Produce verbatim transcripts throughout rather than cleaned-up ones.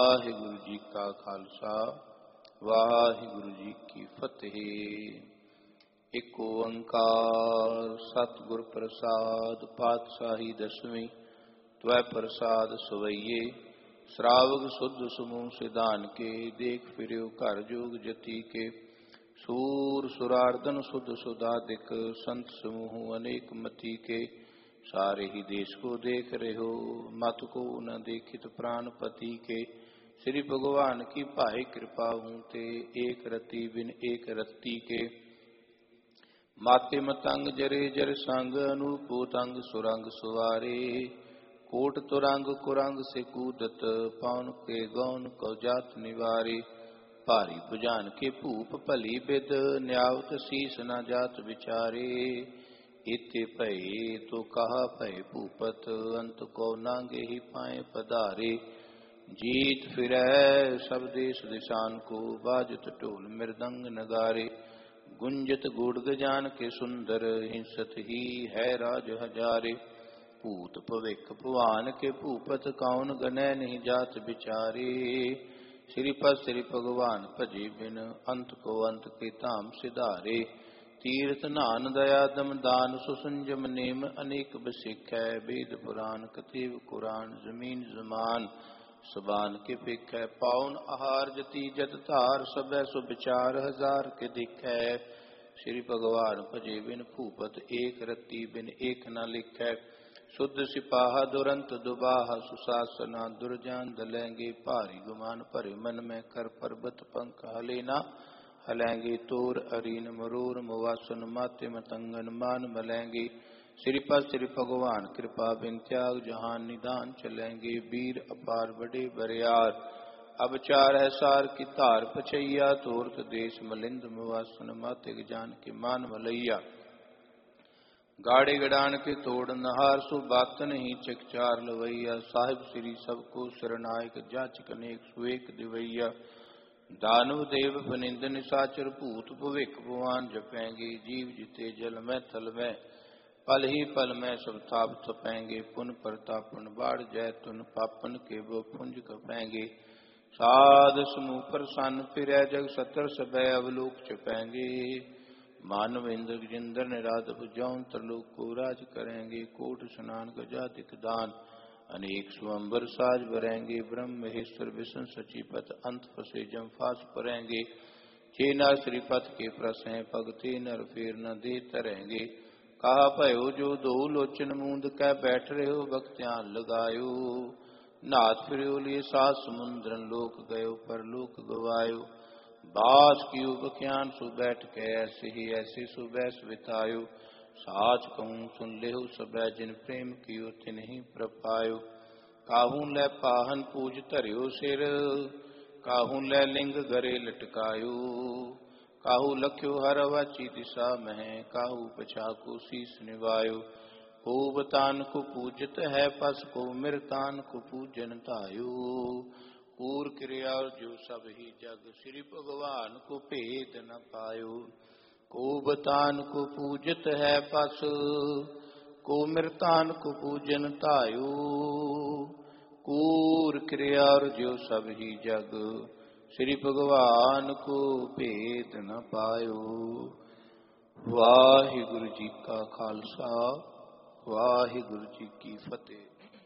वाहिगुरु जी का खालसा वाहिगुरु जी की फतेह। एक ओंकार सतगुर प्रसाद पातशाही दसवीं त्वै प्रसाद सवैये। श्रावक शुद्ध समूह सिधान के देख फिर्यो घर जोग जति के। सूर सुरार्दन शुद्ध सुधादिक संत समूह अनेक मति के। सारे ही देश को देख रहे हो मत को न देखित प्राणपति के। श्री भगवान की भाई कृपा हूँ ते एक रति बिन एक रत्ती के। माते मतंग जरे जर संग अनुपूत अंग सुरंग सुवारे। कोट तुरंग कुरंग से कूदत पौन के गौन को जात निवारे। भारी भुजान के भूप भली बिद न्यावत शीस न जात विचारे। इते भय तो कहा भय भूपत अंत को नांगे ही पाए पधारे। जीत फिरै सब देश दिशान को बाजत ढोल मृदंग नगारे। गुंजत गुड़ गजान के सुंदर हिंसत ही है राज हजारे। भूत भविक भुआन के भूपत कौन गनय नहीं जात विचारे। श्रीपद श्री भगवान भजे बिन अंत को अंत के धाम सिधारे। तीर्थ नान दया दम दान सुसंजम नेम अनेक बसिख है। वेद पुराण कतिव कुरान जमीन जमान सबान के पिख है। पाउन आहार जति जत धार सब सुविचार हजार के दिख है। श्री भगवान भजे बिन भूपत एक रत्ती बिन एक न लिख है। शुद्ध सिपाहा दुरंत दुबाहा सुशासना दुर्जान दलेंगे। भारी गुमान भरे मन में कर पर्वत पंख हलेना। हलेंगे तोर अरीन मरोर मुवासन माते मतंगन मान मलेंगे। श्रीपद श्री भगवान कृपा बिन त्याग जहान निदान चलेंगे। वीर अपार बड़े बरियार अब चार है सार की तार पचैया। तोरत देश मलिंद मुवासन माते जान के मान मलैया। गाड़े गडान के तोड़ नहार सु बात नहीं चकचार लवैया। साहिब श्री सबको शरणायक जाचक अनेक सुएक दिवैया। दानव देव बनिंद निशाचर भूत भविक भुआन जपेंगे। जीव जिते जल में थल में पल ही पल में सब ताप थपेंगे। पुन प्रतापन बाढ़ जय तुन पापन के वो पुंज कपेंगे। साध समूह प्रसन्न फिर जग सतर सब अवलोक चपेंगे। मानव इंद्र जिंदर निराध भुजौन त्रिलोक को राज करेंगे। कोट स्नान गजाधिक दान अनेक स्वंबर साज भरेंगे। ब्रह्म महेश्वर विष्णु सचिपत अंत फसे जम फास परेंगे। चेना श्रीपत के प्रसें पगते नर फेर न दे तरेंगे। कहा भयो जो दो लोचन मूंद कै बैठ रहे हो भक्त्यान लगायो। नाथ फिर लिए सात समुद्रन लोक गयो पर लोक गवायो। बास की बख्यान सु बैठ के ऐसे ही ऐसे सुबैस बितायो। साच कहूँ सुन लेहु सबै जिन प्रेम कियो तिन्हि प्रपायो। काहू लै पाहन पूज धरियो सिर काहू लै लिंग गरे लटकायो। काहू लख्यो हर वाची दिशा मह काहू पछाको शीस निवायो। को बतान को पूजत है पस को मृतान को पूजन तायो। कूर क्रिया जो सब ही जग श्री भगवान को भेद न पायो। को बतान को पूजत है पस को मृतान को पूजन तायो। कूर क्रिया जो सब ही जग श्री भगवान को भेद न पायो। वाहिगुरु जी का खालसा वाहिगुरु जी की फतेह।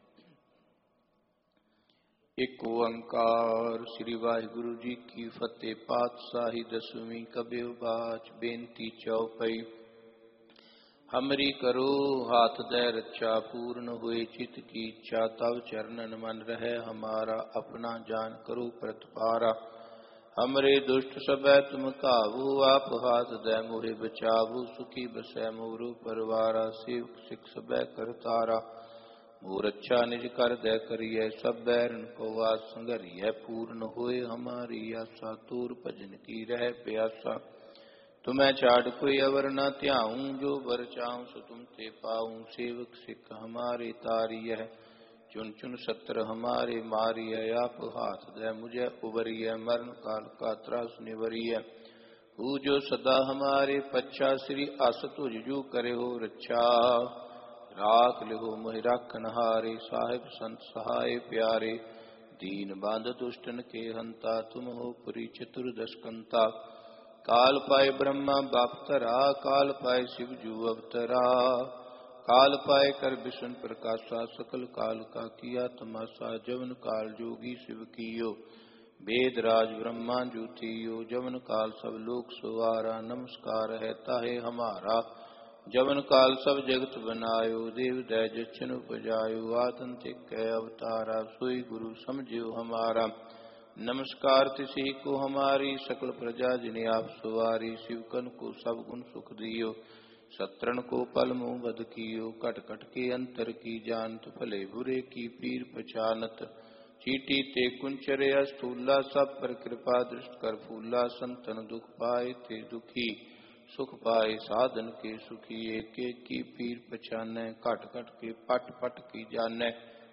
एक ओंकार श्री वाहिगुरु जी की फतेह। पातशाही दसवीं कबीर बाच बेनती चौपई। हमरी करो हाथ दे रक्षा पूर्ण हुए चित की इच्छा। तब चरणन मन रहे हमारा अपना जान करो प्रतिपारा। हमरे दुष्ट सबै तुम काबू आप हाथ दे मोहे बचावो। सुखी बसै मोरो परवारा सेवक सिख सबै करतारा। मोर अच्छा निज कर दे करिए सब बैरन को वास संगरिय। पूर्ण होए हमारी आशा तोर भजन की रह प्यासा। तुम्हें छाड़ कोई अवर न त्याऊं जो बर चाऊं सो तुम ते पाऊं। सेवक सिख हमारे तारिय चुन चुन सत्र हमारे मारिय। आप हाथ दे मुझे उबरिय मरण काल का त्रास निवरिय। हु जो सदा हमारे पच्छा श्री अस तुझ जो करे हो रक्षा। राख लिहो मोहि राखन हारे साहिब संत सहाय प्यारे। दीन बांध दुष्टन के हंता, तुम हो पुरी चतुर्दशकंता। काल पाए ब्रह्मा बापतरा, काल पाए शिव जू अवतरा। काल पाए कर विष्णु प्रकाशा, सकल काल का किया तमाशा। जवन काल जोगी शिव कियो, वेद राज ब्रह्मा जू थियो। जवन काल सब लोक सुवारा, नमस्कार है ताहे हमारा। जवन काल सब जगत बनायो, देव दय जछन उपजायो। आतंतिक अवतारा, सोई गुरु समझियो हमारा। नमस्कार तिसी को हमारी, सकल प्रजा जिन्हें आप सुवारी। शिवकन को सब गुण सुख दियो, सत्रण को पल मुँह बद कियो। कट कट के अंतर की जानत, भले बुरे की पीर पहचानत। चीटी ते कुंचरे स्थूला, सब पर कृपा दृष्ट कर फूला। संतन दुख पाए थे दुखी, सुख पाए साधन के सुखी। एक एक की पीर पहचाने, कट कट के पट पट की जाने।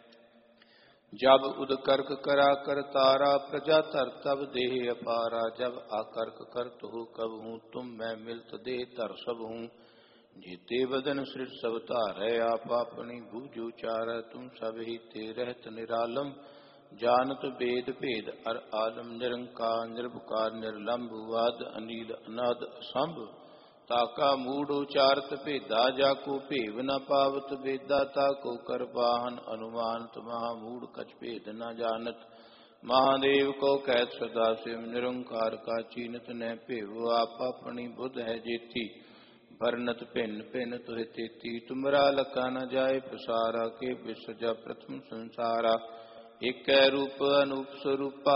जब उदकर्क करा कर तारा, प्रजा तर तब देह अपारा। जब आकर्क करत हो कब हूँ, तुम मैं मिलत देह तर सब हूँ। जीते बदन सृज सब तारै, आप अपनी बूझ उचार। तुम सब ही ते रहत निरालम, जानत वेद भेद अर आलम। निरंकार निर्भकार निर्लंब, वाद अनिल अनाद असंभ। ताका मूढ़ उचारत भेदा, जाको भेव न पावत वेदा। ताको कर वाहन अनुमानत, महामूढ़ कछ भेद न जानत। महादेव को कहत सदा शिव, निरंकार का चीनत न भेव। आप अपनी बुध है जेती, भरनत भिन्न भिन्न तुह तेती। तुमरा लका न जाय प्रसारा, के विसर्जा प्रथम संसारा। एक रूप अनूप स्वरूपा,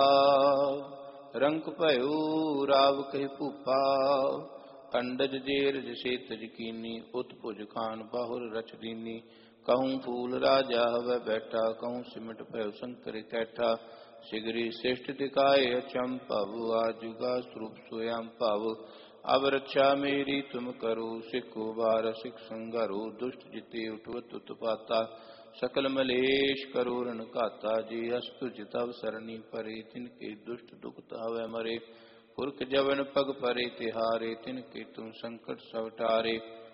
रंग भयो राव कहि भूपा। अंडज जेर जसे तज कीनी, उत्भुज खान बाहुर रच दीनी। कहूँ फूल राजा हवै बैठा, कहूँ सिमट भयो शंकर कैठा। सिगरी श्रेष्ठ दिखाए अचंपव, आजुगा स्वरूप स्वयं पाव। अब रक्षा मेरी तुम करो, सिखो बार सिख संगरो। दुष्ट जिते उठवत उत्पाता, सकल मलेश करो रण घाता। जे अस्तु जितव सरणी परे, तिनके दुष्ट दुख तावै मरे। पुरख जवन पग परे तिहारे, तिनके तुम संकट सब टारे।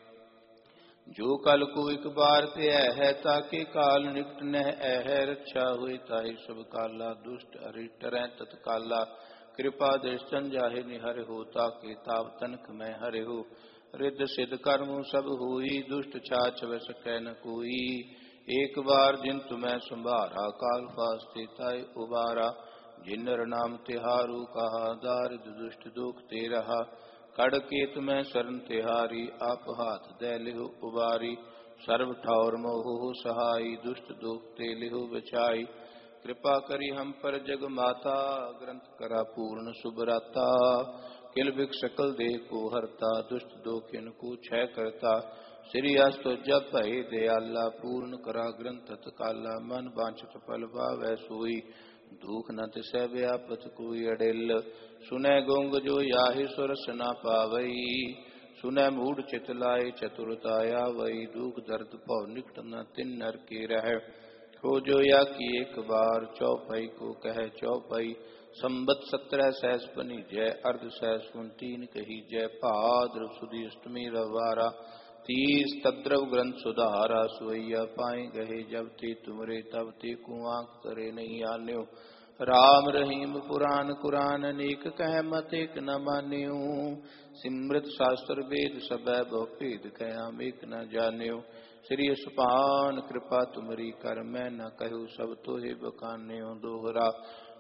जो कल को एक बार ते है, ताके काल निकट नह है। रक्षा हुई ताहि सब काला, दुष्ट अरिष्ट रह तत्काला। कृपा दृष्टन जाहे निहर हो, ताके ताप तनक में हरे हो। रिद्ध सिद्ध कर्म सब होई, दुष्ट छाछ वै सकै न कोई। एक बार जिन तुम्हें संभारा, काल फास्ते ताय उबारा। जिनर नाम तिहारू कहा, दारिद्र दुष्ट दुख ते रहा। खड़केत में शरण तिहारी, आप हाथ दे लिहो उबारी। सर्व ठौर मोह सहाई, दुष्ट दुख ते लिहो बचाई। कृपा करी हम पर जग माता, ग्रंथ करा पूर्ण सुभराता। किल बिक सकल देह को हरता, दुष्ट दोख इनको क्षय करता। श्री अस्तो जब भय दयाला, पूर्ण करा ग्रंथ तत्काला। मन वांछित फल पावै सोई, दुख न तिसै व्यापत कोई अडिल। सुनै गुंग जो याहि सुरस न पावई, सुनै मूढ़ चित लाए चतुरताया वही। दुख दर्द भव निकट न तिन नर के रह। हो जो या की एक बार, चौपाई को कह चौपाई। संबत सत्रह सहस बनी जय, अर्ध सहस उन्तीन कही जय। भाद्र सुदी अष्टमी रवारा, तीस तद्रव ग्रंथ सुधारा। सुवैया पाए गहे जब ते तुमरे, तब ते कुआंक करे नहीं आन्यो। राम रहीम पुराण कुरान, अनेक कह मत एक न मान्यो। सिमृत शास्त्र वेद सबै, बहु भेद कयाम एक न जान्यो। श्री सुपान कृपा तुमरी कर, मैं न कहूँ सब तोहे बखान्यो दोहरा।